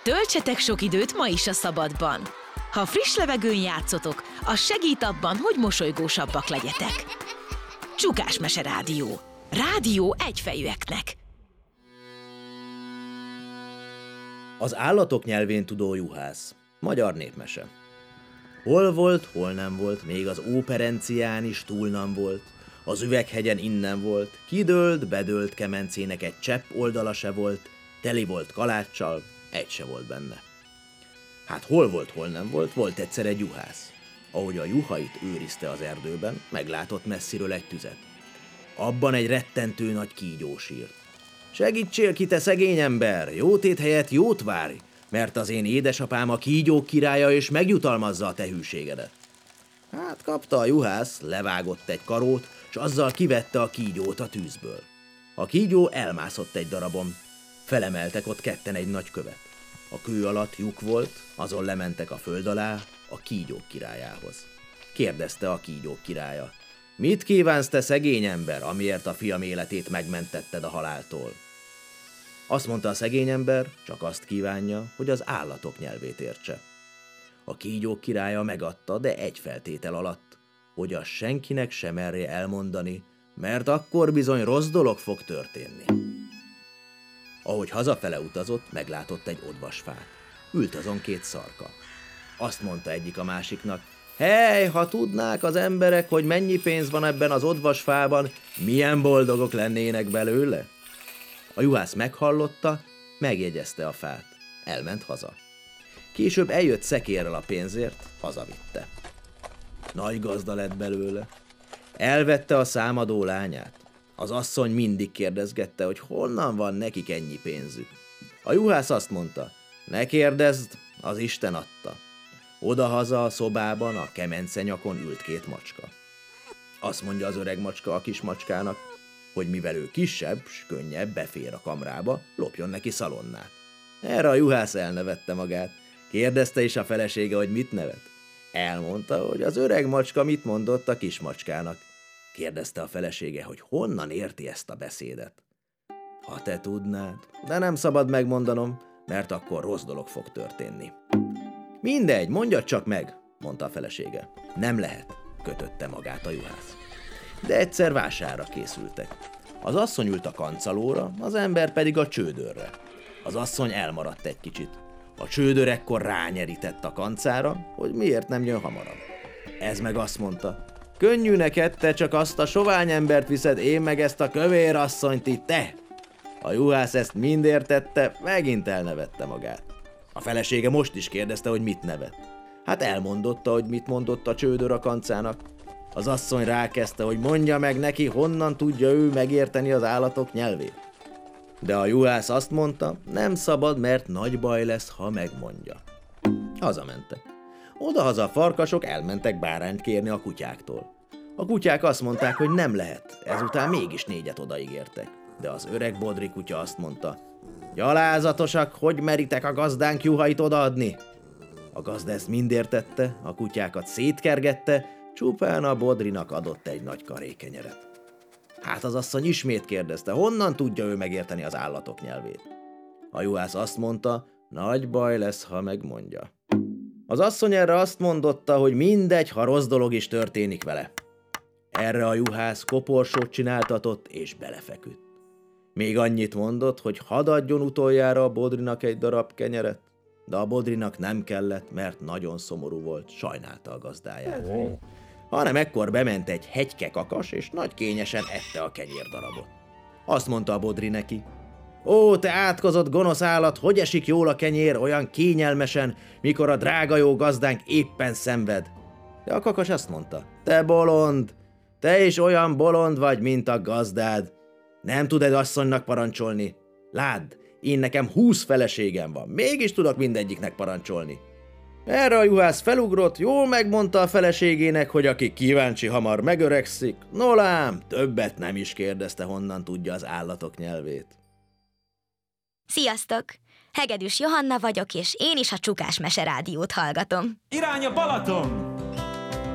Töltsetek sok időt ma is a szabadban. Ha friss levegőn játszotok, az segít abban, hogy mosolygósabbak legyetek. Csukás Mese Rádió. Rádió egyfejűeknek. Az állatok nyelvén tudó juhász. Magyar népmese. Hol volt, hol nem volt, még az Óperencián is túl nem volt, az Üveghegyen innen volt, kidőlt, bedőlt kemencének egy csepp oldala se volt, teli volt kaláccsal, egy se volt benne. Hát hol volt, hol nem volt, volt egyszer egy juhász. Ahogy a juhait őrizte az erdőben, meglátott messziről egy tüzet. Abban egy rettentő nagy kígyó sírt. Segítsél ki, te szegény ember, jótét helyett jót várj, mert az én édesapám a kígyók királya, és megjutalmazza a te hűségedet. Hát kapta a juhász, levágott egy karót, s azzal kivette a kígyót a tűzből. A kígyó elmászott egy darabon, felemeltek ott ketten egy nagy követ. A kő alatt lyuk volt, azon lementek a föld alá, a kígyók királyához. Kérdezte a kígyók királya: mit kívánsz, te szegény ember, amiért a fiam életét megmentetted a haláltól? Azt mondta a szegény ember, csak azt kívánja, hogy az állatok nyelvét értse. A kígyók királya megadta, de egy feltétel alatt, hogy azt senkinek sem merje elmondani, mert akkor bizony rossz dolog fog történni. Ahogy hazafele utazott, meglátott egy odvasfát. Ült azon két szarka. Azt mondta egyik a másiknak: hely, ha tudnák az emberek, hogy mennyi pénz van ebben az odvasfában, milyen boldogok lennének belőle? A juhász meghallotta, megjegyezte a fát. Elment haza. Később eljött szekérrel a pénzért, hazavitte. Nagy gazda lett belőle. Elvette a számadó lányát. Az asszony mindig kérdezgette, hogy honnan van nekik ennyi pénzük. A juhász azt mondta: ne kérdezd, az Isten adta. Odahaza a szobában a kemencenyakon ült két macska. Azt mondja az öreg macska a kis macskának, hogy mivel ő kisebb, s könnyebb befér a kamrába, lopjon neki szalonnát. Erre a juhász elnevette magát. Kérdezte is a felesége, hogy mit nevet. Elmondta, hogy az öreg macska mit mondott a kis macskának. Kérdezte a felesége, hogy honnan érti ezt a beszédet. Ha te tudnád, de nem szabad megmondanom, mert akkor rossz dolog fog történni. Mindegy, mondjad csak meg, mondta a felesége. Nem lehet, kötötte magát a juhász. De egyszer vásárra készültek. Az asszony ült a kancalóra, az ember pedig a csődörre. Az asszony elmaradt egy kicsit. A csődör ekkor rányerített a kancára, hogy miért nem jön hamarabb. Ez meg azt mondta: könnyű neked, te csak azt a sovány embert viszed, én meg ezt a kövér asszonyt itt, te! A juhász ezt mind értette, megint elnevette magát. A felesége most is kérdezte, hogy mit nevet. Hát elmondotta, hogy mit mondott a csődör a kancának. Az asszony rákezdte, hogy mondja meg neki, honnan tudja ő megérteni az állatok nyelvét. De a juhász azt mondta, nem szabad, mert nagy baj lesz, ha megmondja. Hazamentek. Odahaza a farkasok elmentek bárányt kérni a kutyáktól. A kutyák azt mondták, hogy nem lehet, ezután mégis 4 odaígértek. De az öreg bodri kutya azt mondta: gyalázatosak, hogy meritek a gazdánk juhait odaadni? A gazda ezt mind értette, a kutyákat szétkergette, csupán a bodrinak adott egy nagy karékenyeret. Hát az asszony ismét kérdezte, honnan tudja ő megérteni az állatok nyelvét. A juhász azt mondta, nagy baj lesz, ha megmondja. Az asszony erre azt mondotta, hogy mindegy, ha rossz dolog is történik vele. Erre a juhász koporsót csináltatott és belefeküdt. Még annyit mondott, hogy hadd adjon utoljára a bodrinak egy darab kenyeret, de a bodrinak nem kellett, mert nagyon szomorú volt, sajnálta a gazdáját. Hanem ekkor bement egy hegyke kakas, és nagy kényesen ette a kenyérdarabot. Azt mondta a bodri neki: ó, te átkozott gonosz állat, hogy esik jól a kenyér olyan kényelmesen, mikor a drága jó gazdánk éppen szenved? De a kakas azt mondta: te bolond, te is olyan bolond vagy, mint a gazdád. Nem tud egy asszonynak parancsolni. Ládd, én nekem 20 feleségem van, mégis tudok mindegyiknek parancsolni. Erre a juhász felugrott, jól megmondta a feleségének, hogy aki kíváncsi, hamar megöregszik. No lám, többet nem is kérdezte, honnan tudja az állatok nyelvét. Sziasztok! Hegedűs Johanna vagyok, és én is a Csukás Mese Rádiót hallgatom. Irány a Balaton!